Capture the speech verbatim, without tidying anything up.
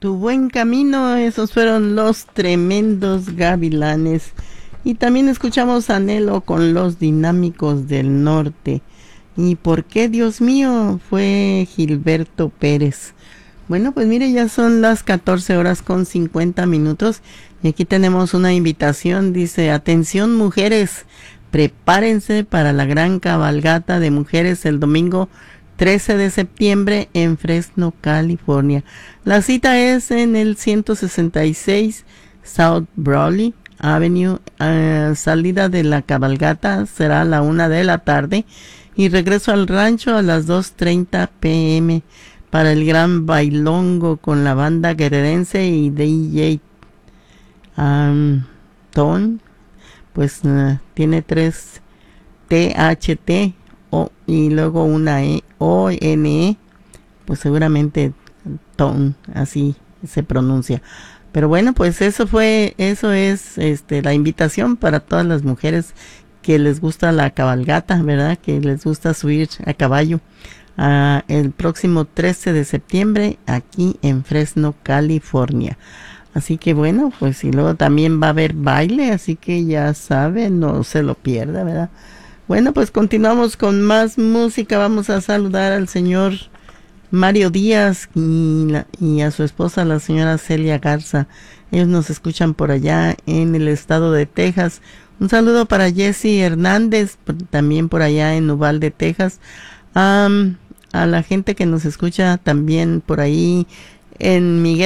Tu buen camino. Esos fueron Los Tremendos Gavilanes. Y también escuchamos Anhelo con Los Dinámicos del Norte. ¿Y por qué, Dios mío? Fue Gilberto Pérez. Bueno, pues mire, ya son las catorce horas con cincuenta minutos. Y aquí tenemos una invitación. Dice: atención, mujeres, prepárense para la gran cabalgata de mujeres el domingo trece de septiembre en Fresno, California. La cita es en el ciento sesenta y seis South Brawley Avenue. Uh, salida de la cabalgata será a la una de la tarde y regreso al rancho a las dos treinta pm para el gran bailongo con la banda guerrerense y D J um, Ton. Pues uh, tiene tres T H T o, y luego una E, O N E, pues seguramente Ton, así se pronuncia. Pero bueno, pues eso fue, eso es este la invitación para todas las mujeres que les gusta la cabalgata, ¿verdad? Que les gusta subir a caballo. Uh, el próximo trece de septiembre aquí en Fresno, California. Así que bueno, pues y luego también va a haber baile, así que ya saben, no se lo pierda, ¿verdad? Bueno, pues continuamos con más música. Vamos a saludar al señor Mario Díaz y, la, y a su esposa, la señora Celia Garza. Ellos nos escuchan por allá en el estado de Texas. Un saludo para Jesse Hernández, también por allá en Uvalde, Texas. Um, a la gente que nos escucha también por ahí en Miguel